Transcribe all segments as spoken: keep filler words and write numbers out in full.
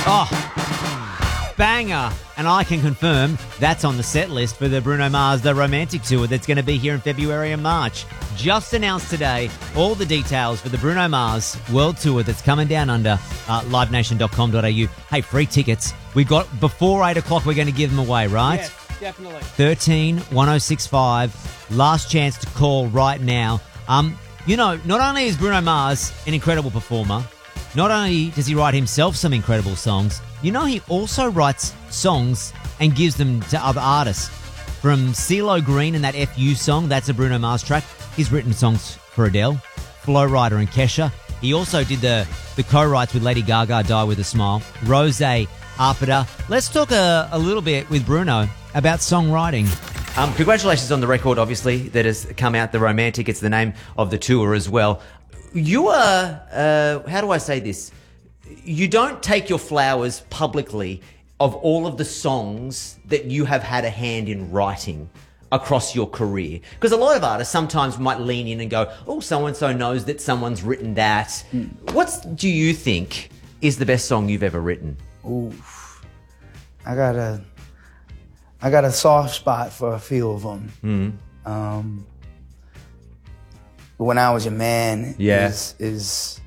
Oh, banger. And I can confirm that's on the set list for the Bruno Mars The Romantic Tour that's going to be here in February and March. Just announced today all the details for the Bruno Mars World Tour that's coming down under uh, live nation dot com dot a u. Hey, free tickets. We've got, before eight o'clock, we're going to give them away, right? Yes, definitely. thirteen one oh six five. Last chance to call right now. Um, you know, not only is Bruno Mars an incredible performer, not only does he write himself some incredible songs, you know he also writes songs and gives them to other artists. From CeeLo Green and that F U song, that's a Bruno Mars track. He's written songs for Adele, Flo Rida and Kesha. He also did the, the co-writes with Lady Gaga, Die With A Smile, Rose, Arpita. Let's talk a, a little bit with Bruno about songwriting. Um, congratulations on the record, obviously, that has come out, The Romantic. It's the name of the tour as well. You are, uh, how do I say this? You don't take your flowers publicly of all of the songs that you have had a hand in writing across your career. Because a lot of artists sometimes might lean in and go, oh, so-and-so knows that someone's written that. Mm. What do you think is the best song you've ever written? Ooh, I got a, I got a soft spot for a few of them. Mm. Um, When I Was Your Man yeah. is, is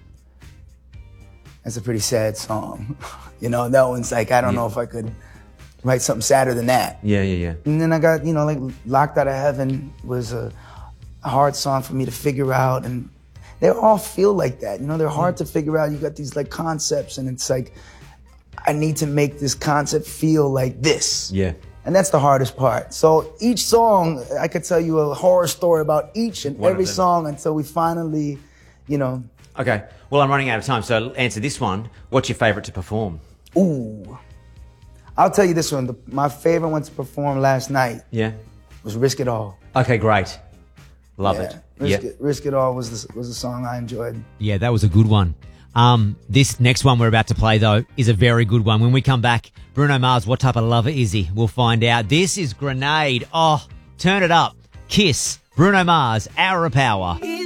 that's a pretty sad song. You know, that one's like, I don't yeah. know if I could write something sadder than that. Yeah, yeah, yeah. And then I got, you know, like Locked Out of Heaven was a, a hard song for me to figure out. And they all feel like that. You know, they're hard mm. to figure out. You got these like concepts and it's like, I need to make this concept feel like this. Yeah. And that's the hardest part. So each song, I could tell you a horror story about each and One every song until we finally, you know. Okay. Well, I'm running out of time, so answer this one. What's your favorite to perform? Ooh. I'll tell you this one. The, my favorite one to perform last night yeah. was Risk It All. Okay, great. Love yeah. it. Risk, yeah. it. Risk It All was the, was a song I enjoyed. Yeah, that was a good one. Um, this next one we're about to play, though, is a very good one. When we come back, Bruno Mars, what type of lover is he? We'll find out. This is Grenade. Oh, turn it up. Kiss. Bruno Mars, Hour of Power.